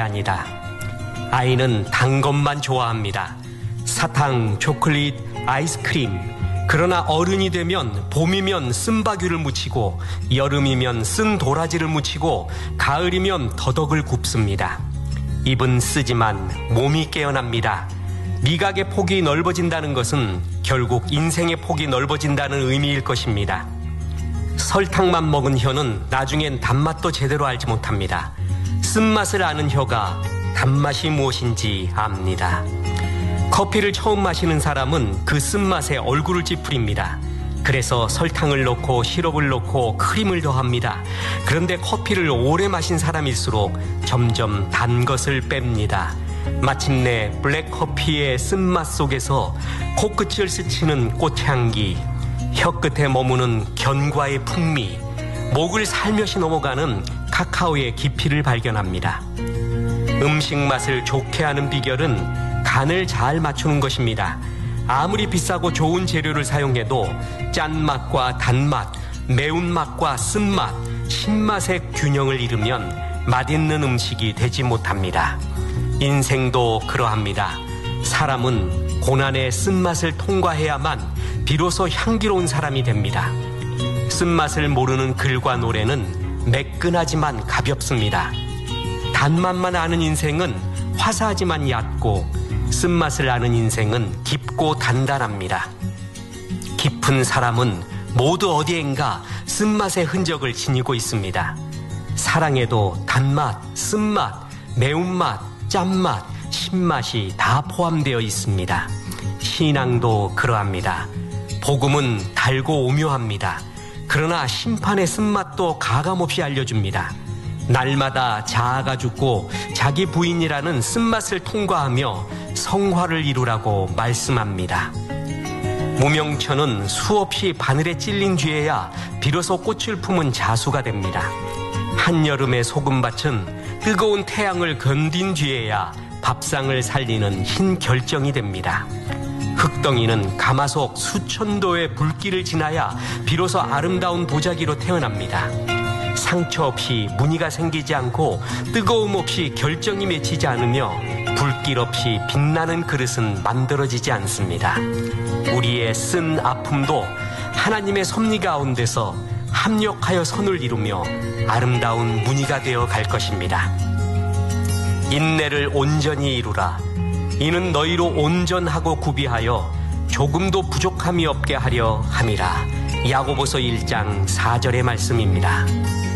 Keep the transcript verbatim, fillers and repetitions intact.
아니다. 아이는 단 것만 좋아합니다. 사탕, 초콜릿, 아이스크림. 그러나 어른이 되면 봄이면 쓴바귀를 묻히고 여름이면 쓴 도라지를 묻히고 가을이면 더덕을 굽습니다. 입은 쓰지만 몸이 깨어납니다. 미각의 폭이 넓어진다는 것은 결국 인생의 폭이 넓어진다는 의미일 것입니다. 설탕만 먹은 혀는 나중엔 단맛도 제대로 알지 못합니다. 쓴맛을 아는 혀가 단맛이 무엇인지 압니다. 커피를 처음 마시는 사람은 그 쓴맛에 얼굴을 찌푸립니다. 그래서 설탕을 넣고 시럽을 넣고 크림을 더합니다. 그런데 커피를 오래 마신 사람일수록 점점 단 것을 뺍니다. 마침내 블랙커피의 쓴맛 속에서 코끝을 스치는 꽃향기, 혀끝에 머무는 견과의 풍미, 목을 살며시 넘어가는 카카오의 깊이를 발견합니다. 음식 맛을 좋게 하는 비결은 간을 잘 맞추는 것입니다. 아무리 비싸고 좋은 재료를 사용해도 짠맛과 단맛, 매운맛과 쓴맛, 신맛의 균형을 이루면 맛있는 음식이 되지 못합니다. 인생도 그러합니다. 사람은 고난의 쓴맛을 통과해야만 비로소 향기로운 사람이 됩니다. 쓴맛을 모르는 글과 노래는 매끈하지만 가볍습니다. 단맛만 아는 인생은 화사하지만 얕고 쓴맛을 아는 인생은 깊고 단단합니다. 깊은 사람은 모두 어디엔가 쓴맛의 흔적을 지니고 있습니다. 사랑에도 단맛, 쓴맛, 매운맛, 짠맛, 신맛이 다 포함되어 있습니다. 신앙도 그러합니다. 복음은 달고 오묘합니다. 그러나 심판의 쓴맛도 가감없이 알려줍니다. 날마다 자아가 죽고 자기 부인이라는 쓴맛을 통과하며 성화를 이루라고 말씀합니다. 무명천은 수없이 바늘에 찔린 뒤에야 비로소 꽃을 품은 자수가 됩니다. 한여름의 소금밭은 뜨거운 태양을 견딘 뒤에야 밥상을 살리는 흰 결정이 됩니다. 흙덩이는 가마솥 수천 도의 불길을 지나야 비로소 아름다운 보자기로 태어납니다. 상처 없이 무늬가 생기지 않고 뜨거움 없이 결정이 맺히지 않으며 불길 없이 빛나는 그릇은 만들어지지 않습니다. 우리의 쓴 아픔도 하나님의 섭리 가운데서 합력하여 선을 이루며 아름다운 무늬가 되어 갈 것입니다. 인내를 온전히 이루라. 이는 너희로 온전하고 구비하여 조금도 부족함이 없게 하려 함이라. 야고보서 일 장 사 절의 말씀입니다.